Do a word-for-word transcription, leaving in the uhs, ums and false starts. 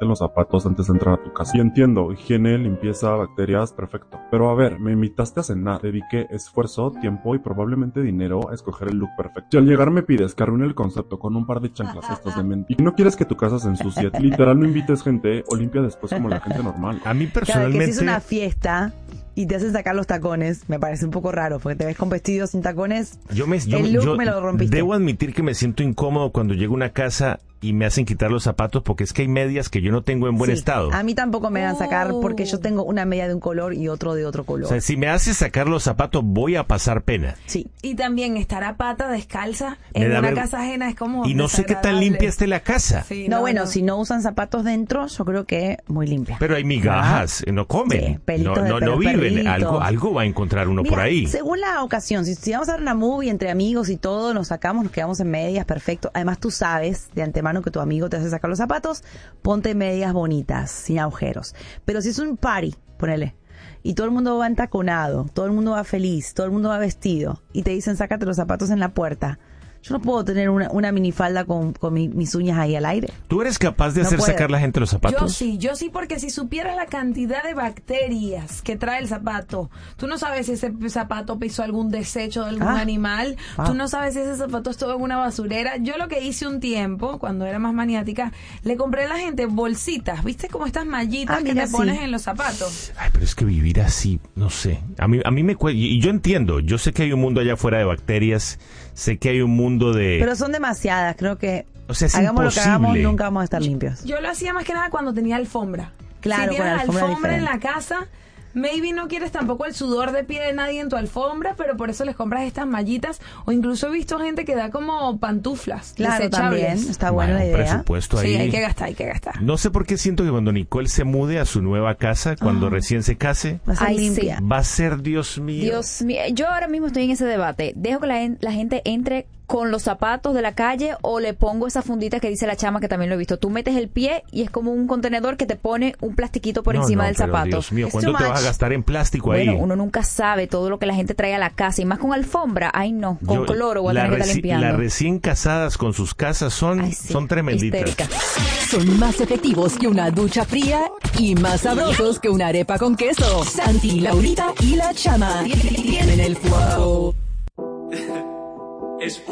lavarte los zapatos antes de entrar a tu casa. Y entiendo, higiene, limpieza, bacterias, perfecto. Pero a ver, me invitaste a cenar, dediqué esfuerzo, tiempo y probablemente dinero a escoger el look perfecto. Si al llegar me pides que arruine el concepto con un par de chanclas, estás de mente. Y no quieres que tu casa se ensucie, literal no invites gente o limpia después como la gente normal. A mí personalmente... Claro, que si es una fiesta y te hacen sacar los tacones, me parece un poco raro, porque te ves con vestidos sin tacones. Yo me, yo, el look yo me lo rompiste. Debo admitir que me siento incómodo cuando llego a una casa y me hacen quitar los zapatos porque es que hay medias que yo no tengo en buen Sí, estado. A mí tampoco me van a sacar porque yo tengo una media de un color y otro de otro color. O sea, si me haces sacar los zapatos voy a pasar pena. Sí. Y también estar a pata descalza Me en da una ver- casa ajena es como Y no sé qué tan desagradable. limpia esté la casa. Sí, No, bueno, si no usan zapatos dentro, yo creo que muy limpia. Pero hay migajas, no comen, Sí, pelitos no, de no, no perros, viven, perritos. algo, algo va a encontrar uno Mira, por ahí. según la ocasión, si, si vamos a ver una movie entre amigos y todo, nos sacamos, nos quedamos en medias, perfecto. Además, tú sabes de antemano que tu amigo te hace sacar los zapatos, ponte medias bonitas, sin agujeros. Pero si es un party, ponele, y todo el mundo va entaconado, todo el mundo va feliz, todo el mundo va vestido, y te dicen sácate los zapatos en la puerta, yo no puedo tener una, una minifalda con, con mi- mis uñas ahí al aire. ¿Tú eres capaz de No hacer puedo. sacar la gente los zapatos? Yo sí, yo sí, porque si supieras la cantidad de bacterias que trae el zapato, tú no sabes si ese zapato pisó algún desecho de algún Ah. animal, Ah. tú no sabes si ese zapato estuvo en una basurera. Yo lo que hice un tiempo, cuando era más maniática, le compré a la gente bolsitas, ¿viste? Como estas mallitas Ah, que mira, te pones sí. en los zapatos. Ay, pero es que vivir así, no sé. A mí, a mí me cuesta. Y yo entiendo, yo sé que hay un mundo allá afuera de bacterias, sé que hay un mundo de... Pero son demasiadas, creo que O sea, es hagamos lo que hagamos, imposible. nunca vamos a estar limpios. Yo lo hacía más que nada cuando tenía alfombra. Claro, si con tienes alfombra alfombra en diferente. la casa, maybe no quieres tampoco el sudor de pie de nadie en tu alfombra, pero por eso les compras estas mallitas. O incluso he visto gente que da como pantuflas Claro, desechables. también, está buena Bueno, la un idea. presupuesto ahí. Sí, hay que gastar, hay que gastar. No sé por qué siento que cuando Nicole se mude a su nueva casa, cuando recién se case, Va a ser Ay, sí. limpia. va a ser, Dios mío. Dios mío, yo ahora mismo estoy en ese debate. Dejo que la, en- la gente entre con los zapatos de la calle o le pongo esa fundita que dice la chama, que también lo he visto. Tú metes el pie y es como un contenedor que te pone un plastiquito por No, encima no, del pero zapato. Dios mío, It's ¿cuánto too te vas a much. gastar en plástico ahí? Bueno, uno nunca sabe todo lo que la gente trae a la casa y más con alfombra. Ay, no, con Yo- cloro voy a la tener que estar reci- limpiando. Las recién casadas con sus casas son, Ay, sí, son tremenditas. histérica. Son más efectivos que una ducha fría y más sabrosos que una arepa con queso. Santi, Laurita y la Chama tienen el fuego. Es